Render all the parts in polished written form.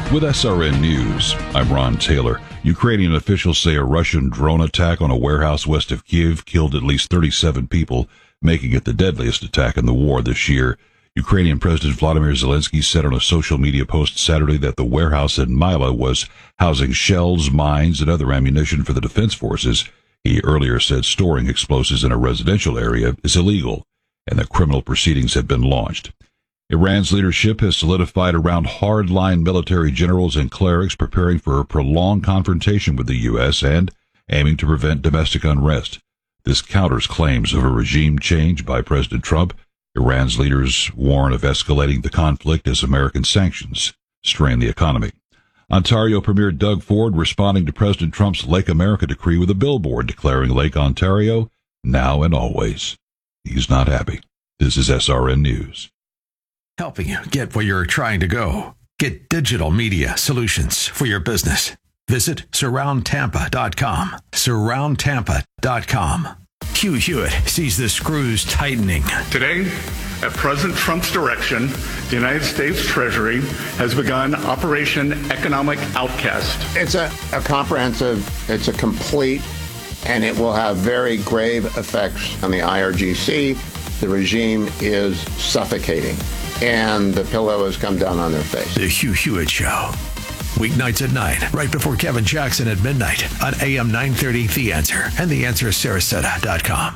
With SRN News, I'm Ron Taylor. Ukrainian officials say a Russian drone attack on a warehouse west of Kyiv killed at least 37 people, making it the deadliest attack in the war this year. Ukrainian President Vladimir Zelensky said on a social media post Saturday that the warehouse in Myla was housing shells, mines, and other ammunition for the defense forces. He earlier said storing explosives in a residential area is illegal, and that criminal proceedings have been launched. Iran's leadership has solidified around hardline military generals and clerics preparing for a prolonged confrontation with the U.S. and aiming to prevent domestic unrest. This counters claims of a regime change by President Trump. Iran's leaders warn of escalating the conflict as American sanctions strain the economy. Ontario Premier Doug Ford responding to President Trump's Lake America decree with a billboard declaring Lake Ontario now and always. He's not happy. This is SRN News. Helping you get where you're trying to go. Get digital media solutions for your business. Visit surroundtampa.com. Surroundtampa.com. Hugh Hewitt sees the screws tightening. Today, at President Trump's direction, the United States Treasury has begun Operation Economic Outcast. It's a comprehensive, it's a complete, and it will have very grave effects on the IRGC. The regime is suffocating, and the pillow has come down on their face. The Hugh Hewitt Show. Weeknights at 9, right before Kevin Jackson at midnight on AM 930 The Answer and theanswersarasota.com.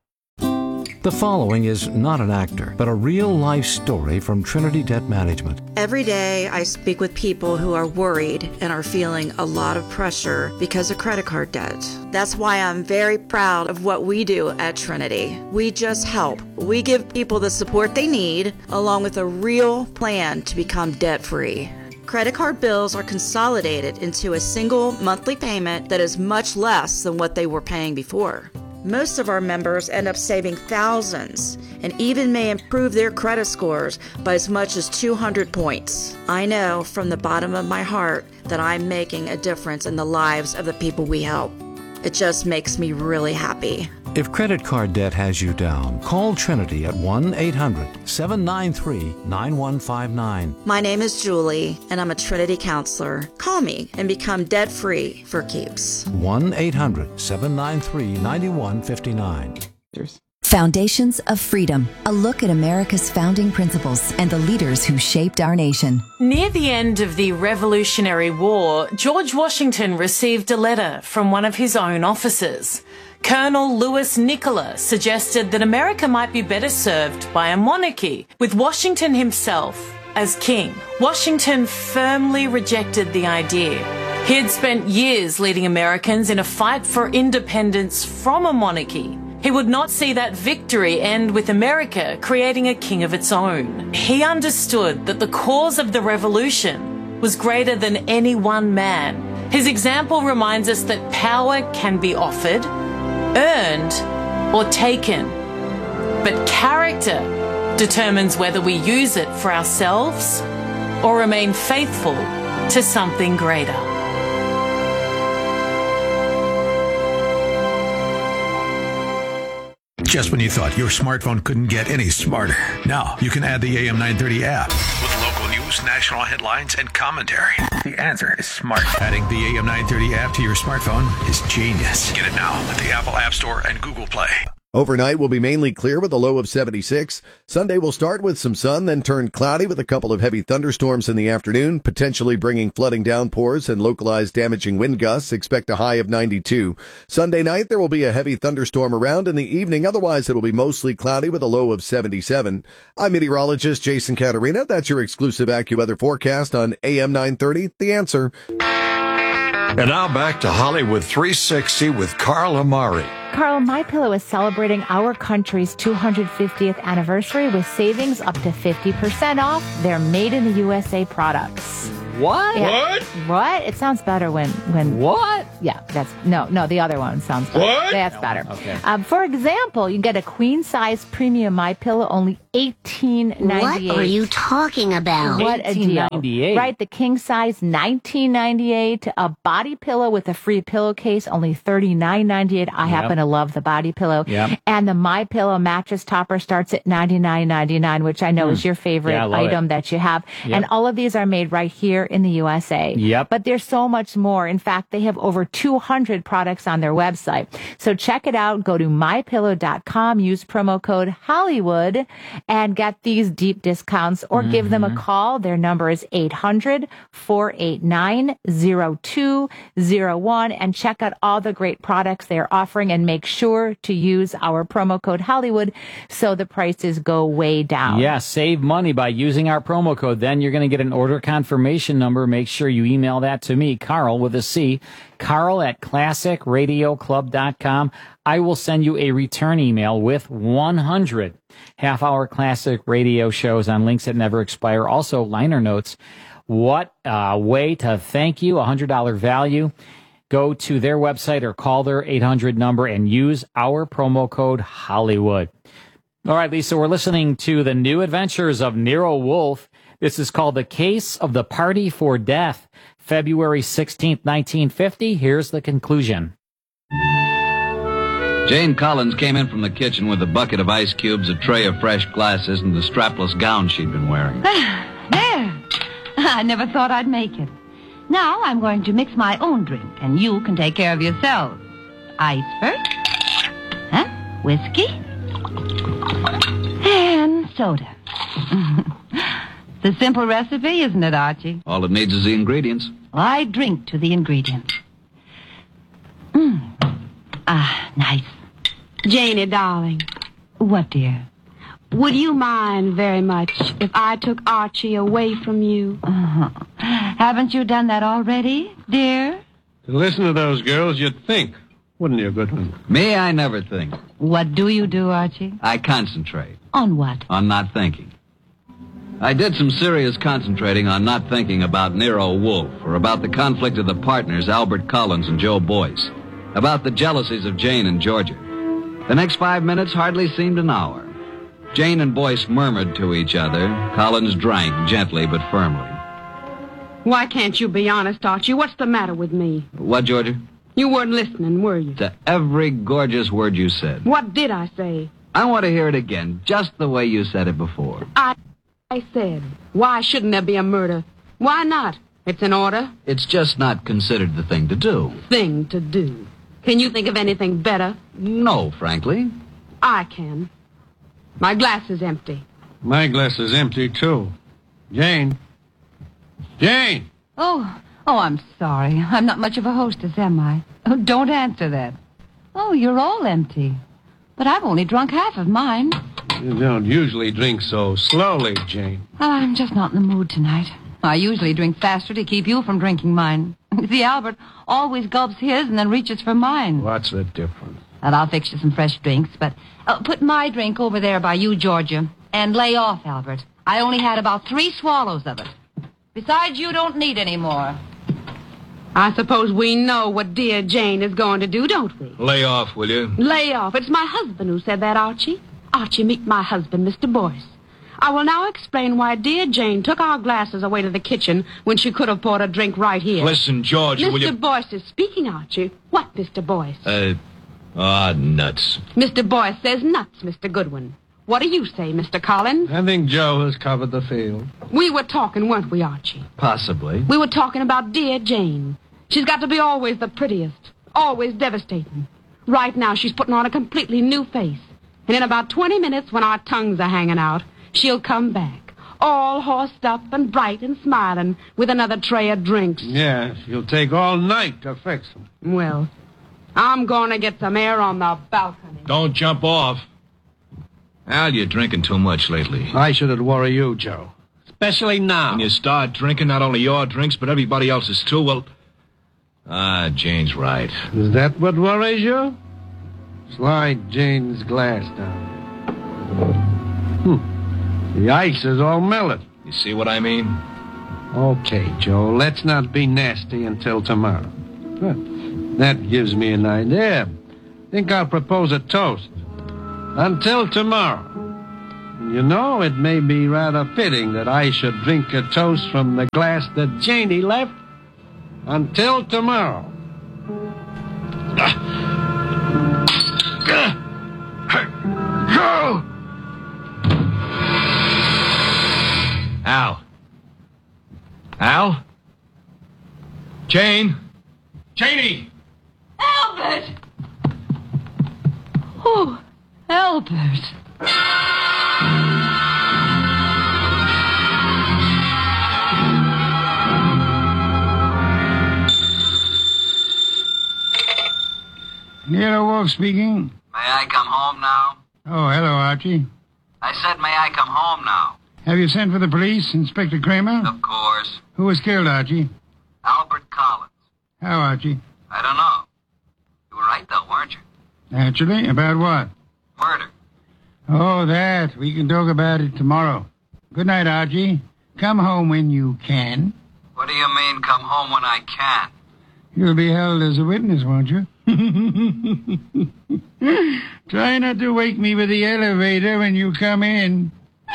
The following is not an actor, but a real-life story from Trinity Debt Management. Every day I speak with people who are worried and are feeling a lot of pressure because of credit card debt. That's why I'm very proud of what we do at Trinity. We just help. We give people the support they need, along with a real plan to become debt-free. Credit card bills are consolidated into a single monthly payment that is much less than what they were paying before. Most of our members end up saving thousands and even may improve their credit scores by as much as 200 points. I know from the bottom of my heart that I'm making a difference in the lives of the people we help. It just makes me really happy. If credit card debt has you down, call Trinity at 1-800-793-9159. My name is Julie, and I'm a Trinity counselor. Call me and become debt-free for keeps. 1-800-793-9159. Foundations of Freedom, a look at America's founding principles and the leaders who shaped our nation. Near the end of the Revolutionary War, George Washington received a letter from one of his own officers. Colonel Louis Nicola suggested that America might be better served by a monarchy, with Washington himself as king. Washington firmly rejected the idea. He had spent years leading Americans in a fight for independence from a monarchy. He would not see that victory end with America creating a king of its own. He understood that the cause of the revolution was greater than any one man. His example reminds us that power can be offered, earned, or taken. But character determines whether we use it for ourselves or remain faithful to something greater. Just when you thought your smartphone couldn't get any smarter, now you can add the AM 930 app with local news, national headlines, and commentary. The answer is smart. Adding the AM 930 app to your smartphone is genius. Get it now at the Apple App Store and Google Play. Overnight will be mainly clear with a low of 76. Sunday will start with some sun, then turn cloudy with a couple of heavy thunderstorms in the afternoon, potentially bringing flooding downpours and localized damaging wind gusts. Expect a high of 92. Sunday night, there will be a heavy thunderstorm around in the evening. Otherwise, it will be mostly cloudy with a low of 77. I'm meteorologist Jason Caterina. That's your exclusive AccuWeather forecast on AM 930, The Answer. And now back to Hollywood 360 with Carl Amari. Carl, MyPillow is celebrating our country's 250th anniversary with savings up to 50% off their made-in-the-USA products. What? Yeah. What? It sounds better when... What? Yeah, that's... No, the other one sounds better. What? That's better. Okay. For example, you get a queen-size premium MyPillow, only $18.98. What are you talking about? What a deal. $18.98. Right, the king-size, $19.98. A body pillow with a free pillowcase, only $39.98. I happen to love the body pillow. Yep. And the MyPillow mattress topper starts at $99.99, which I know is your favorite item that you have. Yep. And all of these are made right here here in the USA. Yep. But there's so much more. In fact, they have over 200 products on their website. So check it out. Go to mypillow.com, use promo code Hollywood, and get these deep discounts, or give them a call. Their number is 800-489-0201, and check out all the great products they're offering, and make sure to use our promo code Hollywood so the prices go way down. Yeah, save money by using our promo code. Then you're going to get an order confirmation number. Make sure you email that to me, Carl with a C, Carl@classicradioclub.com. I will send you a return email with 100 half-hour classic radio shows on links that never expire. Also, liner notes. What a way to thank you, $100 value. Go to their website or call their 800 number and use our promo code Hollywood. All right, Lisa, we're listening to the new adventures of Nero Wolfe. This is called The Case of the Party for Death, February 16th, 1950. Here's the conclusion. Jane Collins came in from the kitchen with a bucket of ice cubes, a tray of fresh glasses, and the strapless gown she'd been wearing. There. I never thought I'd make it. Now I'm going to mix my own drink, and you can take care of yourselves. Ice first. Huh? Whiskey. And soda. The simple recipe, isn't it, Archie? All it needs is the ingredients. I drink to the ingredients. Ah, nice. Janie, darling. What, dear? Would you mind very much if I took Archie away from you? Haven't you done that already, dear? To listen to those girls, you'd think. Wouldn't you, Goodwin? Me, I never think. What do you do, Archie? I concentrate. On what? On not thinking. I did some serious concentrating on not thinking about Nero Wolfe, or about the conflict of the partners, Albert Collins and Joe Boyce, about the jealousies of Jane and Georgia. The next 5 minutes hardly seemed an hour. Jane and Boyce murmured to each other. Collins drank gently but firmly. Why can't you be honest, Archie? What's the matter with me? What, Georgia? You weren't listening, were you? To every gorgeous word you said. What did I say? I want to hear it again, just the way you said it before. I said, why shouldn't there be a murder? Why not? It's an order. It's just not considered the thing to do. Thing to do. Can you think of anything better? No, frankly. I can. My glass is empty. My glass is empty, too. Jane. Jane! Oh, I'm sorry. I'm not much of a hostess, am I? Oh, don't answer that. Oh, you're all empty. But I've only drunk half of mine. You don't usually drink so slowly, Jane. I'm just not in the mood tonight. I usually drink faster to keep you from drinking mine. See, Albert always gulps his and then reaches for mine. What's the difference? Well, I'll fix you some fresh drinks, but put my drink over there by you, Georgia, and lay off, Albert. I only had about 3 swallows of it. Besides, you don't need any more. I suppose we know what dear Jane is going to do, don't we? Lay off, will you? Lay off. It's my husband who said that, Archie. Archie, meet my husband, Mr. Boyce. I will now explain why dear Jane took our glasses away to the kitchen when she could have poured a drink right here. Listen, George, will you... Mr. Boyce is speaking, Archie. What, Mr. Boyce? Nuts. Mr. Boyce says nuts, Mr. Goodwin. What do you say, Mr. Collins? I think Joe has covered the field. We were talking, weren't we, Archie? Possibly. We were talking about dear Jane. She's got to be always the prettiest, always devastating. Right now, she's putting on a completely new face. And in about 20 minutes, when our tongues are hanging out, she'll come back, all horsed up and bright and smiling, with another tray of drinks. Yeah, she'll take all night to fix them. Well, I'm going to get some air on the balcony. Don't jump off. Al, you're drinking too much lately. I shouldn't worry you, Joe. Especially now. When you start drinking not only your drinks, but everybody else's too, well... Jane's right. Is that what worries you? Slide Jane's glass down. The ice is all melted. You see what I mean? Okay, Joe, let's not be nasty until tomorrow. That gives me an idea. Think I'll propose a toast. Until tomorrow. You know, it may be rather fitting that I should drink a toast from the glass that Janie left. Until tomorrow. Go! Al? Jane? Janie! Albert! Oh, Albert. Nero Wolf speaking. May I come home now? Oh, hello, Archie. I said, may I come home now? Have you sent for the police, Inspector Kramer? Of course. Who was killed, Archie? Albert Collins. How, Archie? I don't know. You were right, though, weren't you? Naturally. About what? Murder. Oh, that. We can talk about it tomorrow. Good night, Archie. Come home when you can. What do you mean, come home when I can? You'll be held as a witness, won't you? Try not to wake me with the elevator when you come in.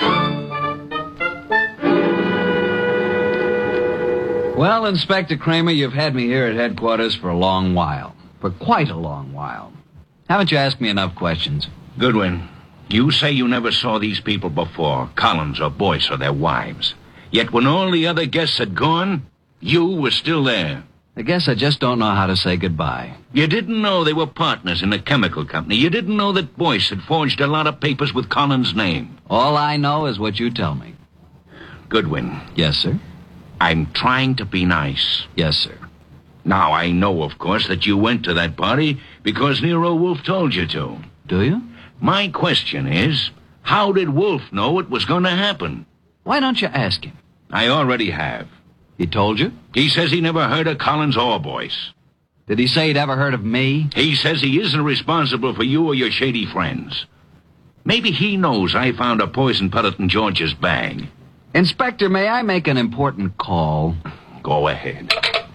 Well, Inspector Kramer, you've had me here at headquarters for a long while. For quite a long while. Haven't you asked me enough questions? Goodwin, you say you never saw these people before, Collins or Boyce or their wives. Yet when all the other guests had gone, you were still there. I guess I just don't know how to say goodbye. You didn't know they were partners in a chemical company. You didn't know that Boyce had forged a lot of papers with Collins' name. All I know is what you tell me. Goodwin. Yes, sir? I'm trying to be nice. Yes, sir. Now, I know, of course, that you went to that party because Nero Wolf told you to. Do you? My question is, how did Wolf know it was going to happen? Why don't you ask him? I already have. He told you? He says he never heard of Collins or Boyce. Did he say he'd ever heard of me? He says he isn't responsible for you or your shady friends. Maybe he knows I found a poison pellet in George's bag. Inspector, may I make an important call? Go ahead.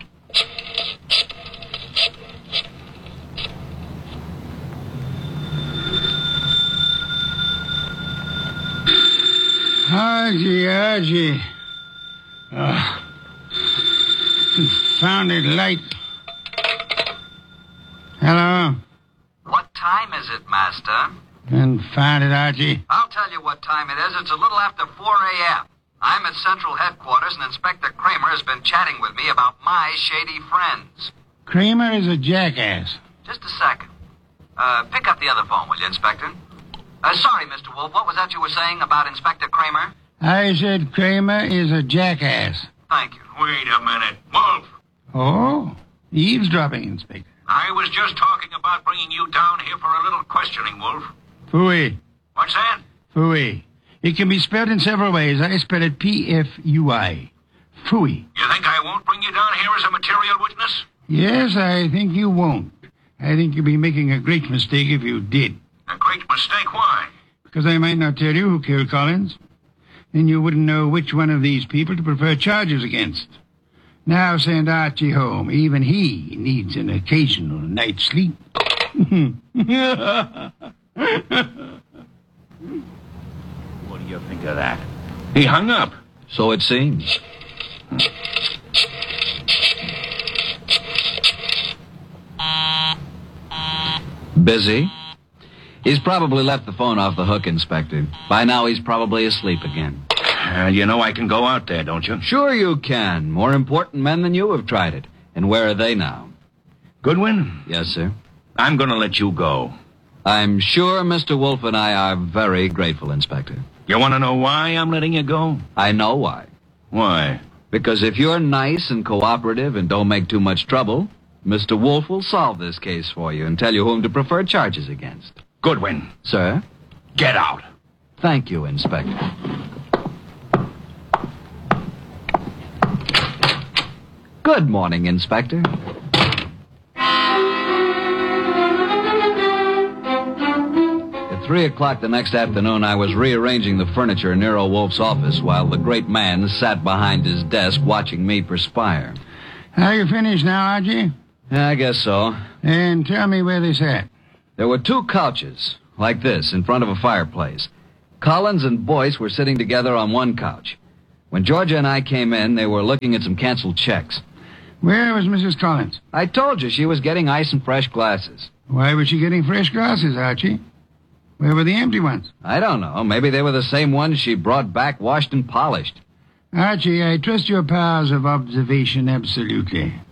Archie. Confounded light. Hello? What time is it, Master? Confounded, Archie. I'll tell you what time it is. It's a little after 4 a.m. I'm at Central Headquarters, and Inspector Kramer has been chatting with me about my shady friends. Kramer is a jackass. Just a second. Pick up the other phone, will you, Inspector? Sorry, Mr. Wolf. What was that you were saying about Inspector Kramer? I said Kramer is a jackass. Thank you. Wait a minute. Wolf! Oh, eavesdropping, Inspector. I was just talking about bringing you down here for a little questioning, Wolf. Phooey. What's that? Phooey. It can be spelled in several ways. I spell it P-F-U-I. Phooey. You think I won't bring you down here as a material witness? Yes, I think you won't. I think you'd be making a great mistake if you did. A great mistake? Why? Because I might not tell you who killed Collins. Then you wouldn't know which one of these people to prefer charges against. Now send Archie home. Even he needs an occasional night's sleep. What do you think of that? He hung up. So it seems. Busy? He's probably left the phone off the hook, Inspector. By now, he's probably asleep again. You know I can go out there, don't you? Sure you can. More important men than you have tried it. And where are they now? Goodwin? Yes, sir? I'm going to let you go. I'm sure Mr. Wolf and I are very grateful, Inspector. You want to know why I'm letting you go? I know why. Why? Because if you're nice and cooperative and don't make too much trouble, Mr. Wolf will solve this case for you and tell you whom to prefer charges against. Goodwin. Sir? Get out. Thank you, Inspector. Good morning, Inspector. At 3 o'clock the next afternoon, I was rearranging the furniture in Nero Wolf's office while the great man sat behind his desk watching me perspire. Are you finished now, Archie? Yeah, I guess so. And tell me where they sat. There were 2 couches, like this, in front of a fireplace. Collins and Boyce were sitting together on one couch. When Georgia and I came in, they were looking at some canceled checks. Where was Mrs. Collins? I told you she was getting ice and fresh glasses. Why was she getting fresh glasses, Archie? Where were the empty ones? I don't know. Maybe they were the same ones she brought back washed and polished. Archie, I trust your powers of observation absolutely.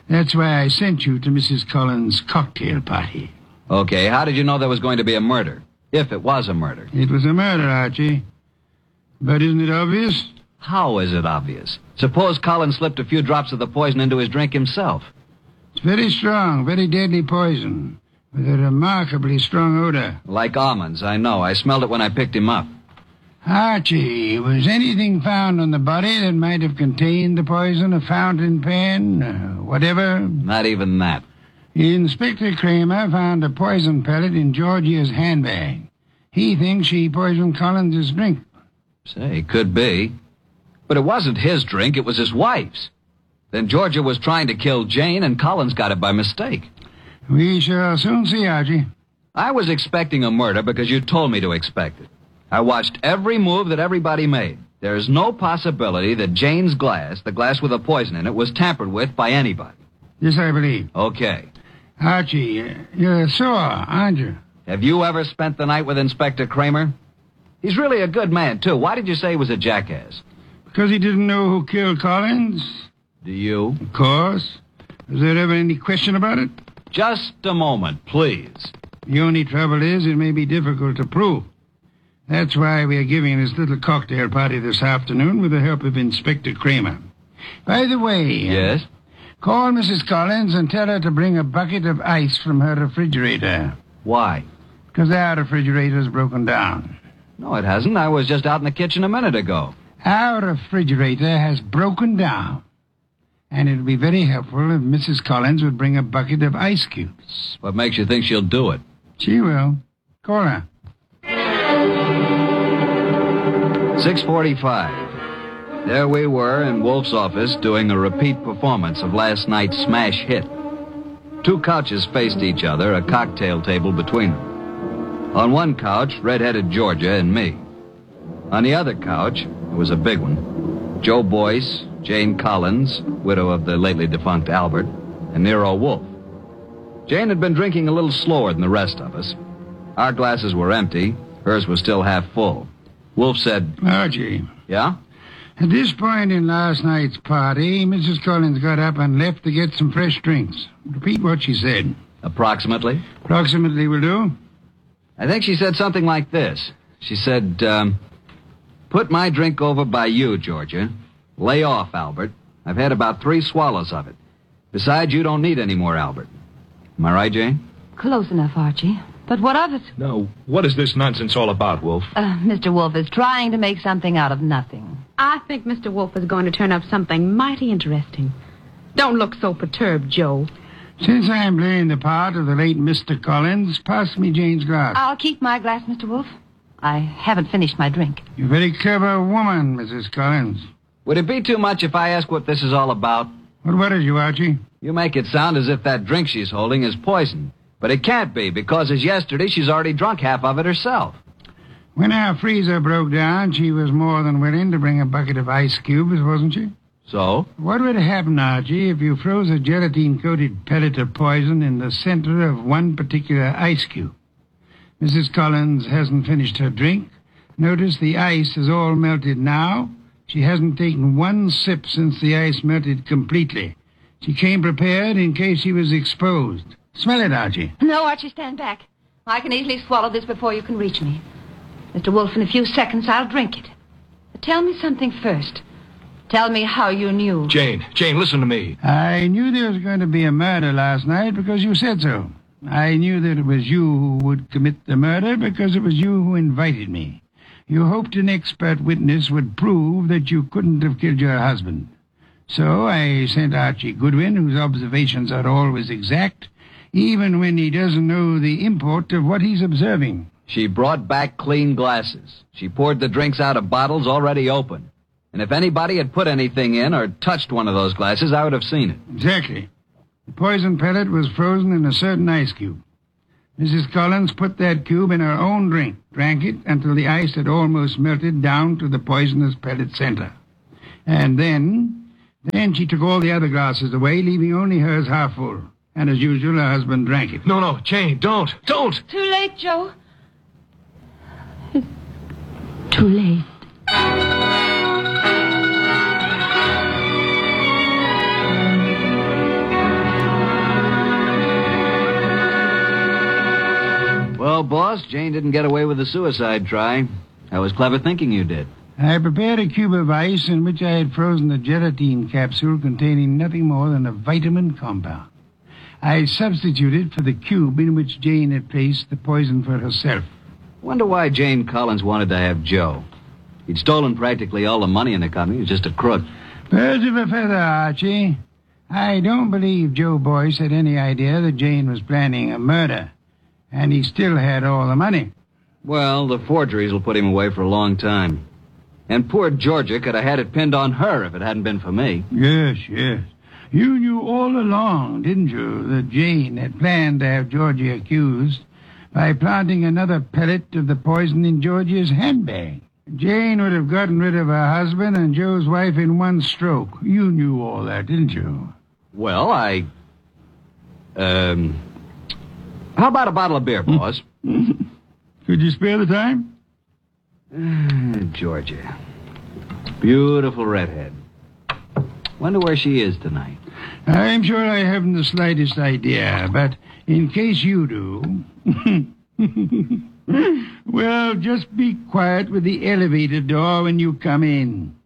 That's why I sent you to Mrs. Collins' cocktail party. Okay, how did you know there was going to be a murder? If it was a murder. It was a murder, Archie. But isn't it obvious? How is it obvious? Suppose Collins slipped a few drops of the poison into his drink himself. It's very strong, very deadly poison, with a remarkably strong odor. Like almonds, I know. I smelled it when I picked him up. Archie, was anything found on the body that might have contained the poison? A fountain pen, whatever? Not even that. Inspector Kramer found a poison pellet in Georgia's handbag. He thinks she poisoned Collins' drink. Say, could be. But it wasn't his drink, it was his wife's. Then Georgia was trying to kill Jane, and Collins got it by mistake. We shall soon see, Archie. I was expecting a murder because you told me to expect it. I watched every move that everybody made. There is no possibility that Jane's glass, the glass with the poison in it, was tampered with by anybody. Yes, I believe. Okay. Archie, you're sore, aren't you? Have you ever spent the night with Inspector Kramer? He's really a good man, too. Why did you say he was a jackass? Because he didn't know who killed Collins. Do you? Of course. Was there ever any question about it? Just a moment, please. The only trouble is it may be difficult to prove. That's why we are giving this little cocktail party this afternoon with the help of Inspector Kramer. By the way... Yes? Call Mrs. Collins and tell her to bring a bucket of ice from her refrigerator. Why? Because our refrigerator's broken down. No, it hasn't. I was just out in the kitchen a minute ago. Our refrigerator has broken down. And it would be very helpful if Mrs. Collins would bring a bucket of ice cubes. What makes you think she'll do it? She will. Call her. 6:45. There we were in Wolf's office doing a repeat performance of last night's smash hit. Two couches faced each other, a cocktail table between them. On one couch, red-headed Georgia and me. On the other couch, it was a big one, Joe Boyce, Jane Collins, widow of the lately defunct Albert, and Nero Wolf. Jane had been drinking a little slower than the rest of us. Our glasses were empty. Hers was still half full. Wolf said, Archie. Yeah? At this point in last night's party, Mrs. Collins got up and left to get some fresh drinks. Repeat what she said. Approximately? Approximately will do. I think she said something like this. She said, put my drink over by you, Georgia. Lay off, Albert. I've had about 3 swallows of it. Besides, you don't need any more, Albert. Am I right, Jane? Close enough, Archie. But what of it? No, what is this nonsense all about, Wolf? Mr. Wolf is trying to make something out of nothing. I think Mr. Wolf is going to turn up something mighty interesting. Don't look so perturbed, Joe. Since I'm playing the part of the late Mr. Collins, pass me Jane's glass. I'll keep my glass, Mr. Wolf. I haven't finished my drink. You're a very clever woman, Mrs. Collins. Would it be too much if I ask what this is all about? What worries you, Archie? You make it sound as if that drink she's holding is poison. But it can't be, because as yesterday, she's already drunk half of it herself. When our freezer broke down, she was more than willing to bring a bucket of ice cubes, wasn't she? So? What would happen, Archie, if you froze a gelatine-coated pellet of poison in the center of one particular ice cube? Mrs. Collins hasn't finished her drink. Notice the ice is all melted now. She hasn't taken one sip since the ice melted completely. She came prepared in case she was exposed. Smell it, Archie. No, Archie, stand back. I can easily swallow this before you can reach me. Mr. Wolf, in a few seconds, I'll drink it. But tell me something first. Tell me how you knew. Jane, listen to me. I knew there was going to be a murder last night because you said so. I knew that it was you who would commit the murder because it was you who invited me. You hoped an expert witness would prove that you couldn't have killed your husband. So I sent Archie Goodwin, whose observations are always exact, even when he doesn't know the import of what he's observing. She brought back clean glasses. She poured the drinks out of bottles already open. And if anybody had put anything in or touched one of those glasses, I would have seen it. Exactly. The poison pellet was frozen in a certain ice cube. Mrs. Collins put that cube in her own drink, drank it until the ice had almost melted down to the poisonous pellet center. And then she took all the other glasses away, leaving only hers half full. And as usual, her husband drank it. No, Jane, don't. Too late, Joe. It's too late. boss. Jane didn't get away with the suicide try. That was clever thinking you did. I prepared a cube of ice in which I had frozen a gelatine capsule containing nothing more than a vitamin compound. I substituted for the cube in which Jane had placed the poison for herself. Wonder why Jane Collins wanted to have Joe. He'd stolen practically all the money in the company. He was just a crook. Birds of a feather, Archie. I don't believe Joe Boyce had any idea that Jane was planning a murder. And he still had all the money. Well, the forgeries will put him away for a long time. And poor Georgia could have had it pinned on her if it hadn't been for me. Yes, yes. You knew all along, didn't you, that Jane had planned to have Georgia accused by planting another pellet of the poison in Georgia's handbag. Jane would have gotten rid of her husband and Joe's wife in one stroke. You knew all that, didn't you? Well, how about a bottle of beer, boss? Could you spare the time? Georgia. Beautiful redhead. Wonder where she is tonight. I'm sure I haven't the slightest idea, but in case you do... well, just be quiet with the elevator door when you come in.